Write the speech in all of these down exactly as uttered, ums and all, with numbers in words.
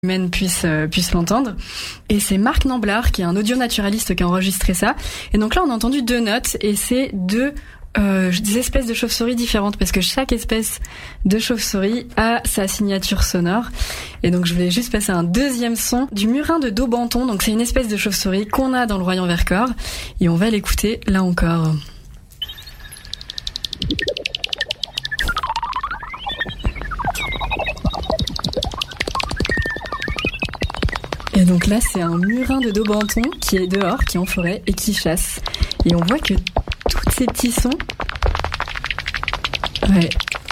humaine puisse euh, puisse l'entendre. Et c'est Marc Namblard qui est un audio-naturaliste qui a enregistré ça. Et donc là on a entendu deux notes et c'est deux euh, des espèces de chauves-souris différentes parce que chaque espèce de chauve-souris a sa signature sonore. Et donc je voulais juste passer un deuxième son du murin de Daubenton. Donc c'est une espèce de chauve-souris qu'on a dans le Royan-Vercors et on va l'écouter là encore. Et donc là, c'est un murin de Daubenton qui est dehors, qui est en forêt et qui chasse. Et on voit que tous ces petits sons... Ouais.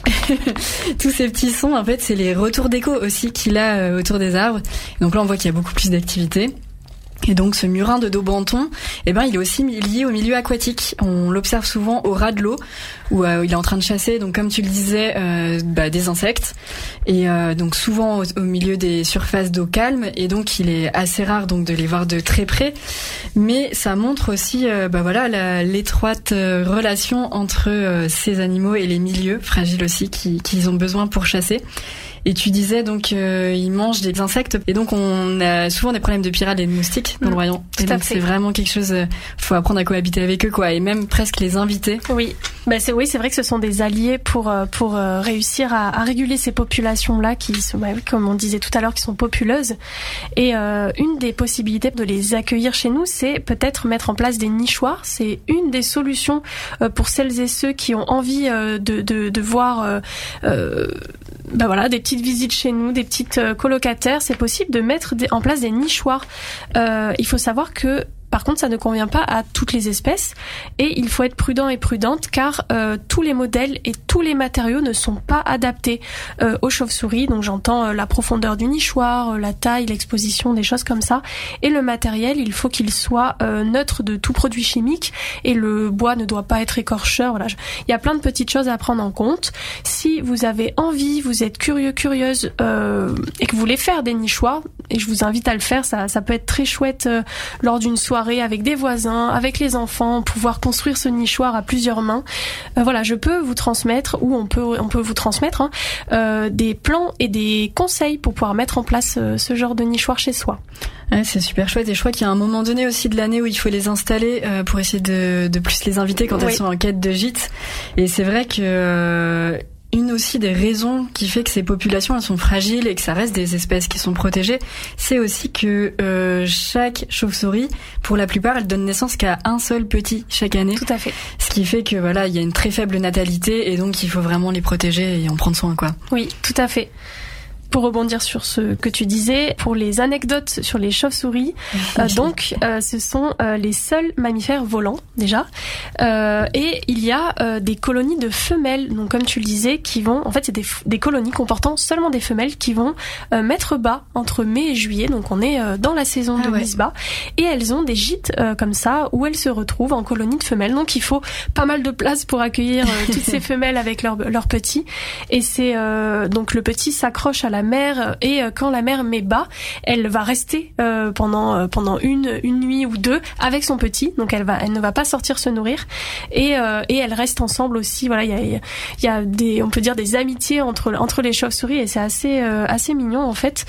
Tous ces petits sons, en fait, c'est les retours d'écho aussi qu'il a euh, autour des arbres. Et donc là, on voit qu'il y a beaucoup plus d'activité. Et donc ce murin de Daubenton, eh ben il est aussi lié au milieu aquatique. On l'observe souvent au ras de l'eau où euh, il est en train de chasser. Donc comme tu le disais, euh, bah, des insectes. Et euh, donc souvent au, au milieu des surfaces d'eau calme. Et donc il est assez rare donc de les voir de très près. Mais ça montre aussi, euh, bah voilà, la, l'étroite euh, relation entre euh, ces animaux et les milieux fragiles aussi qui, qu'ils ont besoin pour chasser. Et tu disais donc euh, ils mangent des insectes et donc on a souvent des problèmes de pyrale et de moustiques dans mmh, le Royan. Et donc c'est vraiment quelque chose, euh, faut apprendre à cohabiter avec eux quoi et même presque les inviter. Oui, bah c'est oui c'est vrai que ce sont des alliés pour pour euh, réussir à, à réguler ces populations là qui sont bah, comme on disait tout à l'heure qui sont populeuses. Et euh, une des possibilités de les accueillir chez nous, c'est peut-être mettre en place des nichoirs. C'est une des solutions euh, pour celles et ceux qui ont envie euh, de de de voir euh, euh, bah voilà, des petites visites chez nous, des petites euh, colocataires, c'est possible de mettre des, en place des nichoirs. Euh, il faut savoir que par contre, ça ne convient pas à toutes les espèces et il faut être prudent et prudente car euh, tous les modèles et tous les matériaux ne sont pas adaptés euh, aux chauves-souris. Donc j'entends euh, la profondeur du nichoir, euh, la taille, l'exposition, des choses comme ça. Et le matériel, il faut qu'il soit euh, neutre de tout produit chimique et le bois ne doit pas être écorcheur. Voilà, il y a plein de petites choses à prendre en compte. Si vous avez envie, vous êtes curieux, curieuse euh, et que vous voulez faire des nichoirs, et je vous invite à le faire, ça, ça peut être très chouette euh, lors d'une soirée avec des voisins, avec les enfants, pouvoir construire ce nichoir à plusieurs mains. Euh, voilà, je peux vous transmettre ou on peut on peut vous transmettre hein, euh, des plans et des conseils pour pouvoir mettre en place euh, ce genre de nichoir chez soi. Ouais, c'est super chouette et je crois qu'il y a un moment donné aussi de l'année où il faut les installer euh, pour essayer de, de plus les inviter quand oui. elles sont en quête de gîte. Et c'est vrai que euh, une aussi des raisons qui fait que ces populations elles sont fragiles et que ça reste des espèces qui sont protégées, c'est aussi que euh, chaque chauve-souris, pour la plupart, elle donne naissance qu'à un seul petit chaque année. Tout à fait. Ce qui fait que voilà, il y a une très faible natalité et donc il faut vraiment les protéger et en prendre soin quoi. Oui, tout à fait. Pour rebondir sur ce que tu disais, pour les anecdotes sur les chauves-souris, euh, donc euh, ce sont euh, les seuls mammifères volants déjà, euh, et il y a euh, des colonies de femelles, donc comme tu le disais, qui vont, en fait c'est des, des colonies comportant seulement des femelles qui vont euh, mettre bas entre mai et juillet, donc on est euh, dans la saison ah de ouais. mise bas, et elles ont des gîtes euh, comme ça où elles se retrouvent en colonies de femelles, donc il faut pas mal de place pour accueillir euh, toutes ces femelles avec leurs leurs petits, et c'est euh, donc le petit s'accroche à la mère et euh, quand la mère met bas, elle va rester euh, pendant euh, pendant une une nuit ou deux avec son petit, donc elle va elle ne va pas sortir se nourrir et euh, et elles restent ensemble aussi. Voilà, il y a il y a des on peut dire des amitiés entre entre les chauves-souris et c'est assez euh, assez mignon en fait.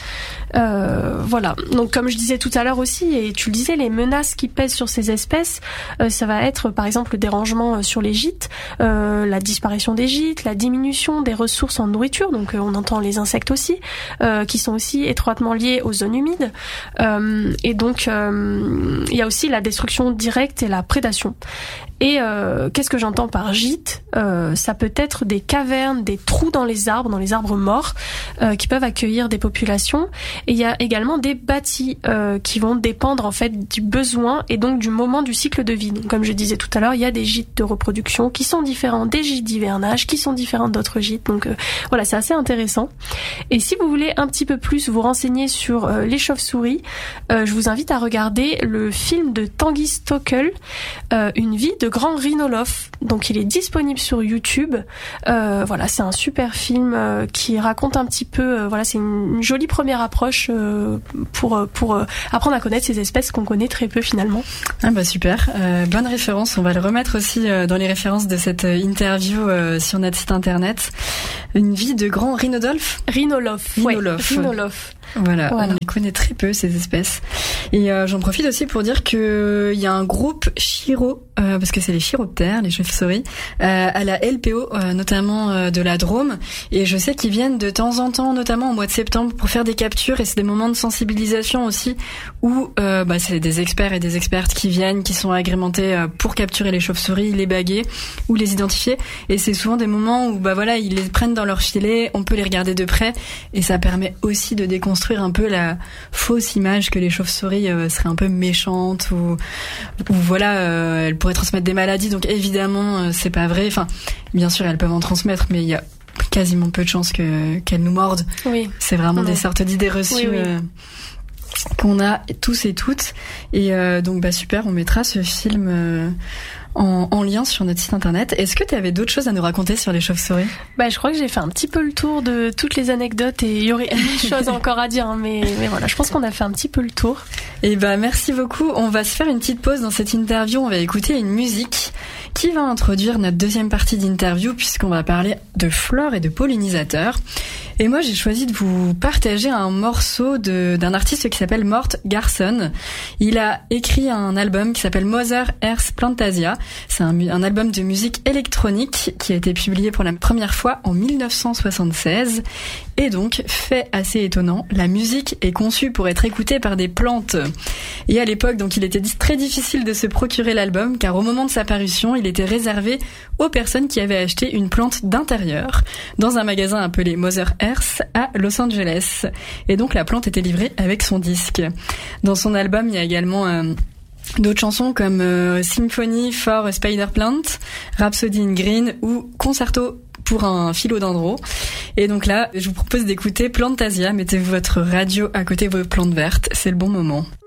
Euh, voilà. Donc comme je disais tout à l'heure aussi et tu le disais, les menaces qui pèsent sur ces espèces, euh, ça va être par exemple le dérangement sur les gîtes, euh, la disparition des gîtes, la diminution des ressources en nourriture, donc euh, on entend les insectes aussi. Euh, qui sont aussi étroitement liés aux zones humides euh, et donc euh, il y a aussi la destruction directe et la prédation. Et euh, qu'est-ce que j'entends par gîte ? euh, Ça peut être des cavernes, des trous dans les arbres, dans les arbres morts, euh, qui peuvent accueillir des populations. Et il y a également des bâtis euh, qui vont dépendre en fait du besoin et donc du moment du cycle de vie. Donc, comme je disais tout à l'heure, il y a des gîtes de reproduction qui sont différents des gîtes d'hivernage, qui sont différents d'autres gîtes. Donc euh, voilà, c'est assez intéressant. Et si vous voulez un petit peu plus vous renseigner sur euh, les chauves-souris, euh, je vous invite à regarder le film de Tanguy Stockel, euh, Une vie de Grand Rhinolophe. Donc il est disponible sur YouTube. Euh, voilà, c'est un super film euh, qui raconte un petit peu. Euh, voilà, c'est une, une jolie première approche euh, pour pour euh, apprendre à connaître ces espèces qu'on connaît très peu finalement. Ah bah super, euh, bonne référence. On va le remettre aussi euh, dans les références de cette interview euh, sur notre site internet. Une vie de Grand Rhinolophe. Rhinolophe. Rhinolophe. Ouais, Rhinolophe. Voilà, voilà, on les connaît très peu ces espèces. Et euh, j'en profite aussi pour dire que il y a un groupe chiro, euh, parce que c'est les chiroptères, les chauves-souris, euh, à la L P O, euh, notamment euh, de la Drôme. Et je sais qu'ils viennent de temps en temps, notamment au mois de septembre, pour faire des captures. Et c'est des moments de sensibilisation aussi, où euh, bah, c'est des experts et des expertes qui viennent, qui sont agrémentés euh, pour capturer les chauves-souris, les baguer ou les identifier. Et c'est souvent des moments où bah voilà, ils les prennent dans leur filet, on peut les regarder de près, et ça permet aussi de déconstruire un peu la fausse image que les chauves-souris euh, seraient un peu méchantes ou, ou voilà, euh, elles pourraient transmettre des maladies. Donc évidemment, euh, c'est pas vrai. Enfin, bien sûr, elles peuvent en transmettre, mais il y a quasiment peu de chances que qu'elles nous mordent. Oui. C'est vraiment oui. des sortes d'idées reçues. Oui, oui. Euh, qu'on a tous et toutes. Et euh, donc bah super, on mettra ce film euh, en, en lien sur notre site internet. Est-ce que tu avais d'autres choses à nous raconter sur les chauves-souris ? Bah, je crois que j'ai fait un petit peu le tour de toutes les anecdotes et il y aurait des choses encore à dire, hein, mais, mais voilà, je pense qu'on a fait un petit peu le tour. Et bah merci beaucoup. On va se faire une petite pause dans cette interview. On va écouter une musique qui va introduire notre deuxième partie d'interview, puisqu'on va parler de flore et de pollinisateurs. Et moi, j'ai choisi de vous partager un morceau de, d'un artiste qui s'appelle Mort Garson. Il a écrit un album qui s'appelle Mother Earth Plantasia. C'est un, un album de musique électronique qui a été publié pour la première fois en dix-neuf cent soixante-seize. Et donc, fait assez étonnant, la musique est conçue pour être écoutée par des plantes. Et à l'époque, donc, il était très difficile de se procurer l'album, car au moment de sa parution, il était réservé aux personnes qui avaient acheté une plante d'intérieur dans un magasin appelé Mother Earth à Los Angeles. Et donc, la plante était livrée avec son disque. Dans son album, il y a également euh, d'autres chansons comme euh, Symphony for a Spider Plant, Rhapsody in Green ou Concerto pour un philodendron. Et donc là, je vous propose d'écouter Plantasia. Mettez votre radio à côté de vos plantes vertes, c'est le bon moment.